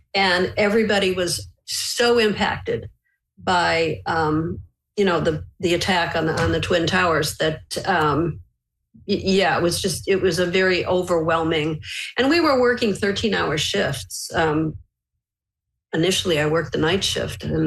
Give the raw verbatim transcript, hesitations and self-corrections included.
and everybody was so impacted by, um, you know, the the attack on the on the Twin Towers that, um, y- yeah, it was just it was a very overwhelming, and we were working thirteen hour shifts. Um, initially, I worked the night shift, and